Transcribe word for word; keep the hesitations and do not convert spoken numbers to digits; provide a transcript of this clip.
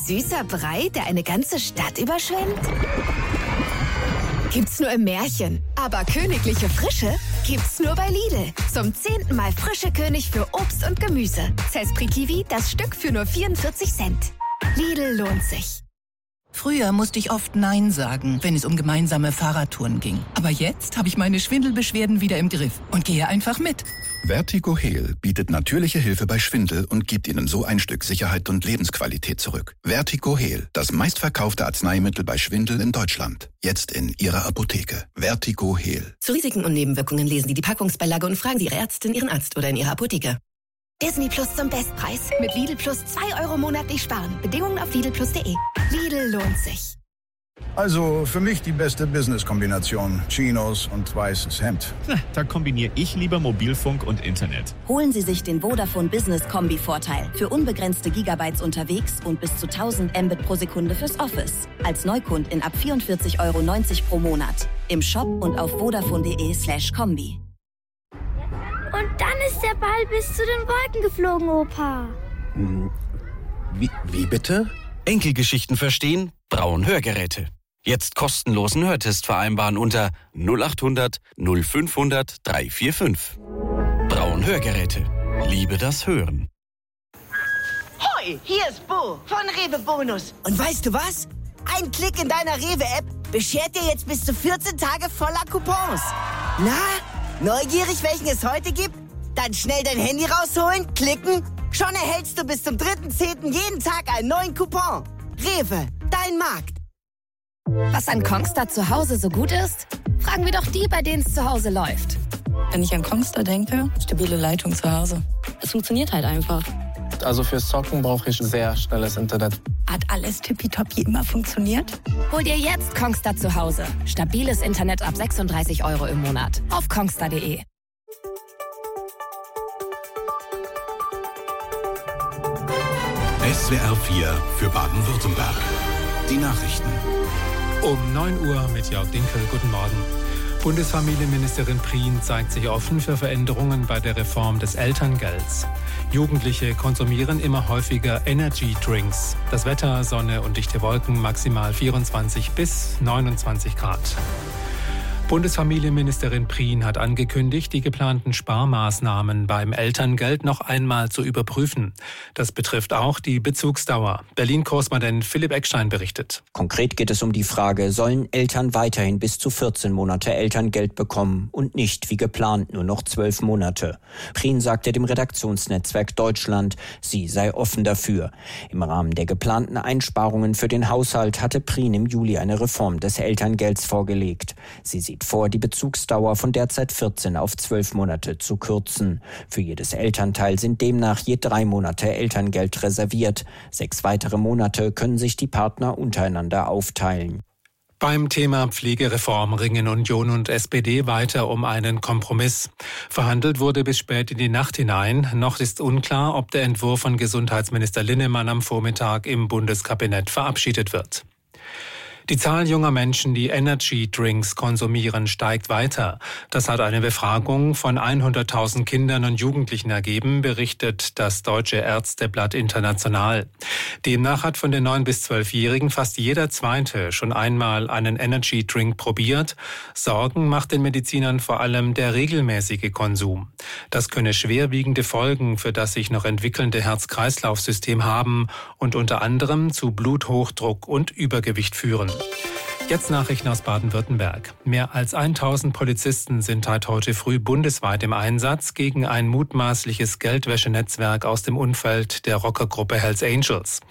Süßer Brei, der eine ganze Stadt überschwemmt? Gibt's nur im Märchen. Aber königliche Frische gibt's nur bei Lidl. Zum zehnten Mal frische König für Obst und Gemüse. Zespri Kiwi, das Stück für nur vierundvierzig Cent. Lidl lohnt sich. Früher musste ich oft Nein sagen, wenn es um gemeinsame Fahrradtouren ging. Aber jetzt habe ich meine Schwindelbeschwerden wieder im Griff und gehe einfach mit. Vertigo Heal bietet natürliche Hilfe bei Schwindel und gibt Ihnen so ein Stück Sicherheit und Lebensqualität zurück. Vertigo Heal, das meistverkaufte Arzneimittel bei Schwindel in Deutschland. Jetzt in Ihrer Apotheke. Vertigo Heal. Zu Risiken und Nebenwirkungen lesen Sie die Packungsbeilage und fragen Sie Ihre Ärztin, Ihren Arzt oder in Ihrer Apotheke. Disney Plus zum Bestpreis. Mit Lidl Plus zwei Euro monatlich sparen. Bedingungen auf lidl plus punkt de. Lidl lohnt sich. Also für mich die beste Business-Kombination. Chinos und weißes Hemd. Na, da kombiniere ich lieber Mobilfunk und Internet. Holen Sie sich den Vodafone Business Kombi-Vorteil. Für unbegrenzte Gigabytes unterwegs und bis zu tausend Mbit pro Sekunde fürs Office. Als Neukundin ab vierundvierzig Euro neunzig pro Monat. Im Shop und auf vodafone.de slash Kombi. Und dann ist der Ball bis zu den Wolken geflogen, Opa. Wie, wie bitte? Enkelgeschichten verstehen? Braun Hörgeräte. Jetzt kostenlosen Hörtest vereinbaren unter null acht hundert null fünfhundert dreihundertfünfundvierzig. Braun Hörgeräte. Liebe das Hören. Hoi, hier ist Bo von Rewe Bonus. Und weißt du was? Ein Klick in deiner Rewe-App beschert dir jetzt bis zu vierzehn Tage voller Coupons. Na, neugierig, welchen es heute gibt? Dann schnell dein Handy rausholen, klicken. Schon erhältst du bis zum dritten zehnten jeden Tag einen neuen Coupon. Rewe, dein Markt. Was an Kongstar zu Hause so gut ist? Fragen wir doch die, bei denen es zu Hause läuft. Wenn ich an Kongstar denke, stabile Leitung zu Hause. Es funktioniert halt einfach. Also fürs Zocken brauche ich sehr schnelles Internet. Hat alles tippitoppi immer funktioniert? Hol dir jetzt Kongstar zu Hause. Stabiles Internet ab sechsunddreißig Euro im Monat. Auf kongstar punkt de. S W R vier für Baden-Württemberg. Die Nachrichten. Um neun Uhr mit Jörg Dinkel. Guten Morgen. Bundesfamilienministerin Prien zeigt sich offen für Veränderungen bei der Reform des Elterngelds. Jugendliche konsumieren immer häufiger Energy Drinks. Das Wetter, Sonne und dichte Wolken, maximal vierundzwanzig bis neunundzwanzig Grad. Bundesfamilienministerin Prien hat angekündigt, die geplanten Sparmaßnahmen beim Elterngeld noch einmal zu überprüfen. Das betrifft auch die Bezugsdauer. Berlin-Korrespondent Philipp Eckstein berichtet. Konkret geht es um die Frage, sollen Eltern weiterhin bis zu vierzehn Monate Elterngeld bekommen und nicht wie geplant nur noch zwölf Monate. Prien sagte dem Redaktionsnetzwerk Deutschland, sie sei offen dafür. Im Rahmen der geplanten Einsparungen für den Haushalt hatte Prien im Juli eine Reform des Elterngelds vorgelegt. Sie sieht vor, die Bezugsdauer von derzeit vierzehn auf zwölf Monate zu kürzen. Für jedes Elternteil sind demnach je drei Monate Elterngeld reserviert. Sechs weitere Monate können sich die Partner untereinander aufteilen. Beim Thema Pflegereform ringen Union und S P D weiter um einen Kompromiss. Verhandelt wurde bis spät in die Nacht hinein. Noch ist unklar, ob der Entwurf von Gesundheitsminister Linnemann am Vormittag im Bundeskabinett verabschiedet wird. Die Zahl junger Menschen, die Energy Drinks konsumieren, steigt weiter. Das hat eine Befragung von hunderttausend Kindern und Jugendlichen ergeben, berichtet das Deutsche Ärzteblatt International. Demnach hat von den neun bis zwölfjährigen fast jeder Zweite schon einmal einen Energy Drink probiert. Sorgen macht den Medizinern vor allem der regelmäßige Konsum. Das könne schwerwiegende Folgen für das sich noch entwickelnde Herz-Kreislauf-System haben und unter anderem zu Bluthochdruck und Übergewicht führen. Jetzt Nachrichten aus Baden-Württemberg. Mehr als tausend Polizisten sind seit heute früh bundesweit im Einsatz gegen ein mutmaßliches Geldwäschenetzwerk aus dem Umfeld der Rockergruppe Hells Angels.